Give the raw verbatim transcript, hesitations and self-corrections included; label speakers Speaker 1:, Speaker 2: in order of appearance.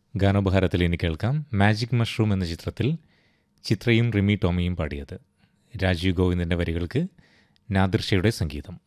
Speaker 1: ഗാനോപഹാരത്തിൽ ഇനി കേൾക്കാം magic mushroom എന്ന ചിത്രത്തിൽ ചിത്രയും റിമി ടോമിയും പാടിയത്. രാജീവ് ഗോവിന്ദൻ്റെ വരികൾക്ക് നാദിർ ഷയുടെ സംഗീതം.